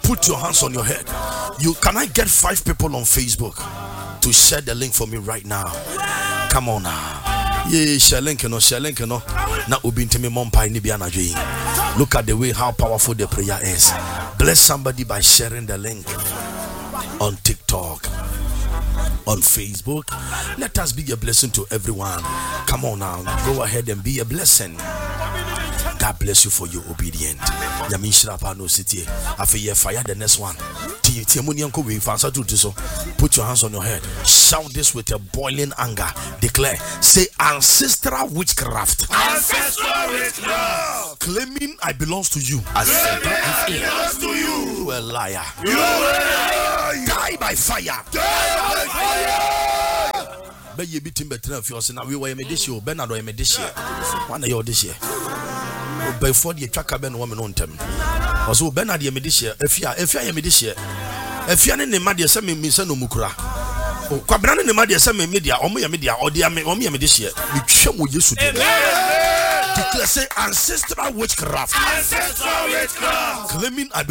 Put your hands on your head. Can I get 5 people on Facebook to share the link for me right now? Come on now. Yeah, share link no. Na ubintimi mompai ni biana jwe. Look at the way how powerful the prayer is. Bless somebody by sharing the link on TikTok, on Facebook. Let us be a blessing to everyone. Come on now, go ahead and be a blessing. God bless you for your obedience. Yamishra city. After fire the next one. Put your hands on your head. Shout this with a boiling anger. Declare. Say ancestral witchcraft. Ancestral witchcraft. Claiming I belongs to you. Belongs to you. You a liar. You a liar. Die by fire. Die by fire. Be ye bitim betra fi ose na we were medici o Bernard o medici. One year this year. Before the twaka be no me no ntem. Also Bernard ye medici efia ye medici. Efia ne ma de se me se no mukura. O kwabra ne ma de se me media omo ye media o de me omo ye medici. Me twem wo Yesu de. Declare say ancestral witchcraft. Ancestral witchcraft. Claiming